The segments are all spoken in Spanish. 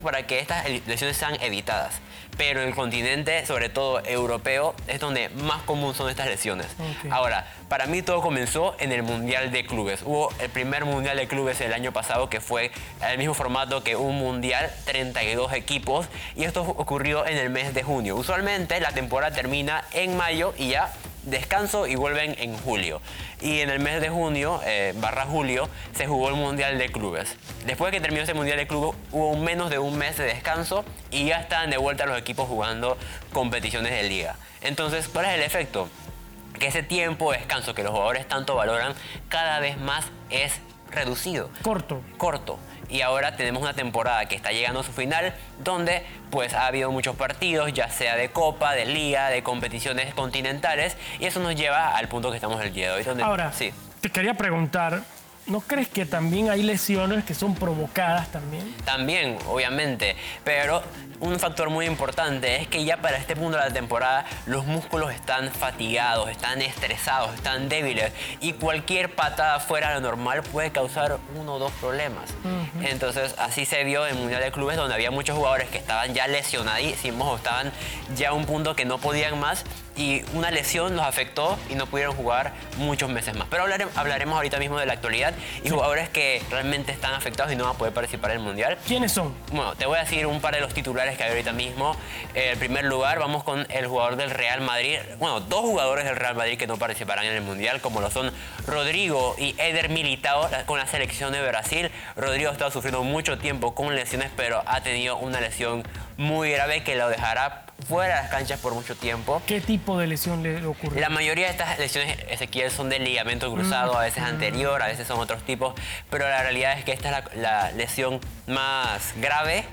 para que estas lesiones sean evitadas. Pero en el continente, sobre todo europeo, es donde más común son estas lesiones. Okay. Ahora, para mí todo comenzó en el Mundial de Clubes. Hubo el primer Mundial de Clubes el año pasado, que fue el mismo formato que un Mundial, 32 equipos, y esto ocurrió en el mes de junio. Usualmente la temporada termina en mayo y ya descanso y vuelven en julio. Y en el mes de junio, /julio, se jugó el Mundial de Clubes. Después de que terminó ese Mundial de Clubes, hubo menos de un mes de descanso y ya están de vuelta los equipos jugando competiciones de liga. Entonces, ¿cuál es el efecto? Que ese tiempo de descanso que los jugadores tanto valoran, cada vez más es reducido. Corto. Y ahora tenemos una temporada que está llegando a su final, donde pues ha habido muchos partidos, ya sea de Copa, de Liga, de competiciones continentales, y eso nos lleva al punto que estamos el día de hoy. Donde, ahora, sí. Te quería preguntar, ¿no crees que también hay lesiones que son provocadas también? También, obviamente, pero un factor muy importante es que ya para este punto de la temporada los músculos están fatigados, están estresados, están débiles y cualquier patada fuera de lo normal puede causar 1 o 2 problemas. Entonces así se vio en el Mundial de Clubes, donde había muchos jugadores que estaban ya lesionadísimos o estaban ya a un punto que no podían más y una lesión los afectó y no pudieron jugar muchos meses más. Pero hablaremos ahorita mismo de la actualidad y jugadores que realmente están afectados y no van a poder participar en el Mundial. ¿Quiénes son? Bueno, te voy a decir un par de los titulares que hay ahorita mismo. En primer lugar, vamos con el jugador del Real Madrid. Bueno, 2 jugadores del Real Madrid que no participarán en el Mundial, como lo son Rodrigo y Éder Militão con la selección de Brasil. Rodrigo ha estado sufriendo mucho tiempo con lesiones, pero ha tenido una lesión muy grave que lo dejará fuera de las canchas por mucho tiempo. ¿Qué tipo de lesión le ocurre? La mayoría de estas lesiones, Ezequiel, son de ligamento cruzado, a veces anterior, a veces son otros tipos, pero la realidad es que esta es la lesión más grave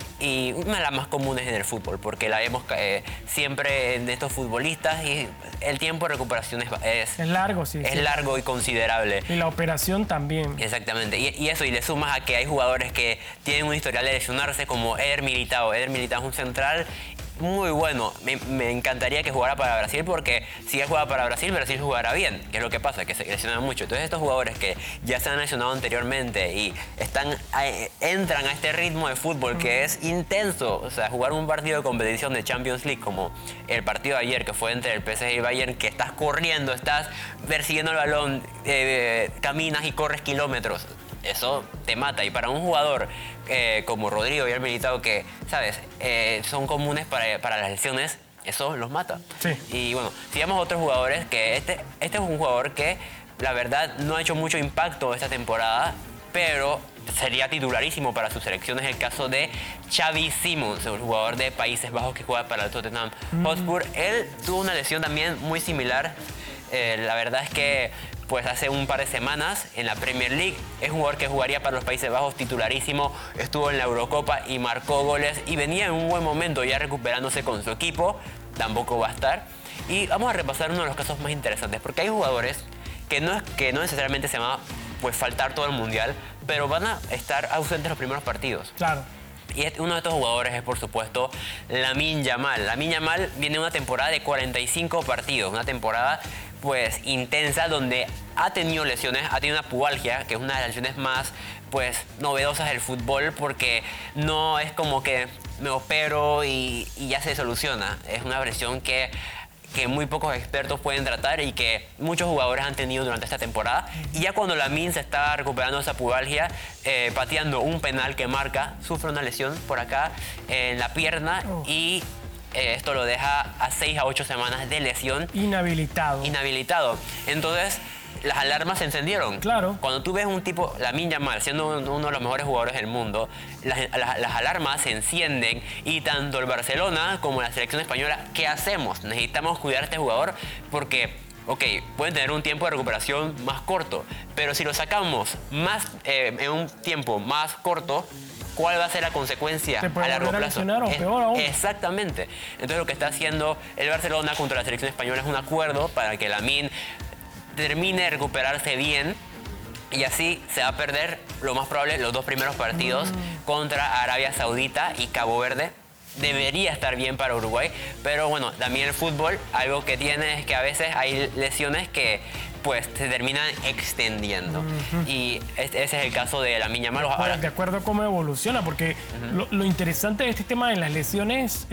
y una de las más comunes en el fútbol, porque la vemos siempre en estos futbolistas y el tiempo de recuperación es largo, sí. Es largo y considerable. Y la operación también. Exactamente. Y eso, y le sumas a que hay jugadores que tienen un historial de lesionarse, como Éder Militão. Éder Militão es un central muy bueno. Me encantaría que jugara para Brasil, porque si él juega para Brasil, Brasil jugará bien, que es lo que pasa, que se lesionan mucho. Entonces estos jugadores que ya se han lesionado anteriormente y entran a este ritmo de fútbol que es intenso, o sea, jugar un partido de competición de Champions League como el partido de ayer, que fue entre el PSG y Bayern, que estás corriendo, estás persiguiendo el balón, caminas y corres kilómetros. Eso te mata. Y para un jugador como Rodrigo y el Militão, que, ¿sabes? Son comunes para las lesiones, eso los mata. Sí. Y bueno, sigamos a otros jugadores, que este es un jugador que, la verdad, no ha hecho mucho impacto esta temporada, pero sería titularísimo para su selección. Es el caso de Xavi Simons, el jugador de Países Bajos que juega para el Tottenham Hotspur. Él tuvo una lesión también muy similar. La verdad es que pues hace un par de semanas en la Premier League es un jugador que jugaría para los Países Bajos, titularísimo, estuvo en la Eurocopa y marcó goles y venía en un buen momento ya recuperándose con su equipo, tampoco va a estar. Y vamos a repasar uno de los casos más interesantes, porque hay jugadores que no necesariamente se van a pues faltar todo el Mundial, pero van a estar ausentes los primeros partidos. Claro. Y uno de estos jugadores es, por supuesto, Lamine Yamal. Lamine Yamal viene de una temporada de 45 partidos, una temporada pues intensa, donde ha tenido lesiones, ha tenido una pubalgia, que es una de las lesiones más pues novedosas del fútbol, porque no es como que me opero y ya se soluciona. Es una lesión que muy pocos expertos pueden tratar y que muchos jugadores han tenido durante esta temporada. Y ya cuando Lamine se está recuperando de esa pubalgia, pateando un penal que marca, sufre una lesión por acá en la pierna y esto lo deja a 6 a 8 semanas de lesión. Inhabilitado. Entonces, las alarmas se encendieron. Claro. Cuando tú ves un tipo, Lamine Yamal, siendo uno de los mejores jugadores del mundo, las alarmas se encienden y tanto el Barcelona como la selección española, ¿qué hacemos? Necesitamos cuidar a este jugador porque, ok, pueden tener un tiempo de recuperación más corto, pero si lo sacamos en un tiempo más corto, ¿cuál va a ser la consecuencia a largo plazo? O peor aún. Exactamente. Entonces lo que está haciendo el Barcelona contra la selección española es un acuerdo para que Lamine termine de recuperarse bien y así se va a perder lo más probable los 2 primeros partidos contra Arabia Saudita y Cabo Verde. Debería estar bien para Uruguay, pero bueno, también el fútbol, algo que tiene es que a veces hay lesiones que pues se terminan extendiendo. Y ese es el caso de Lamine Yamal. Ahora, de acuerdo a cómo evoluciona, porque lo interesante de este tema de las lesiones